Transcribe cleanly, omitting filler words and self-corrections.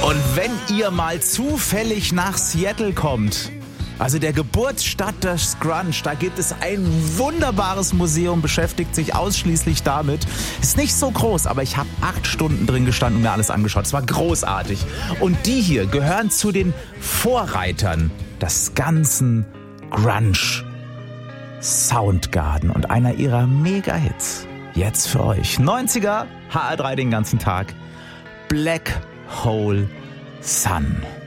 Und wenn ihr mal zufällig nach Seattle kommt, also der Geburtsstadt des Grunge, da gibt es ein wunderbares Museum, beschäftigt sich ausschließlich damit. Ist nicht so groß, aber ich habe 8 Stunden drin gestanden und mir alles angeschaut. Es war großartig. Und die hier gehören zu den Vorreitern des ganzen Grunge. Soundgarden und einer ihrer Mega-Hits. Jetzt für euch. 90er, HR3 den ganzen Tag. Black Hole Sun.